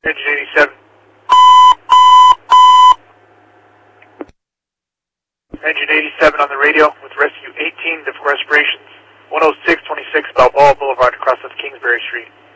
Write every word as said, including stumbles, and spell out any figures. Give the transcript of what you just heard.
Engine eighty-seven. Engine eighty-seven on the radio with rescue eighteen, different respirations, one oh six twenty-six Balboa Boulevard across of Kingsbury Street.